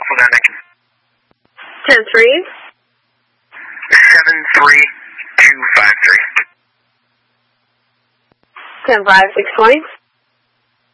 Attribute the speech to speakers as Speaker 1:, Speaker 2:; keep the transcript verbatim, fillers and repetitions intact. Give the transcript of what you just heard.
Speaker 1: Alpha landing.
Speaker 2: ten three.
Speaker 1: seven three two five three.
Speaker 2: ten five, six twenty.